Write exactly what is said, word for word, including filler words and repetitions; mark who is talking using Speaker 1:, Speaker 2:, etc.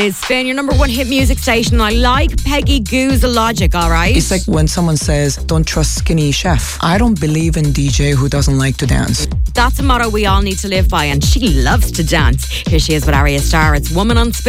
Speaker 1: It's Spin, your number one hit music station. I like Peggy Goo's logic, alright?
Speaker 2: It's like when someone says, don't trust skinny chef. I don't believe in D J who doesn't like to dance.
Speaker 1: That's a motto we all need to live by, and she loves to dance. Here she is with Arya Starr. It's Woman on Spin.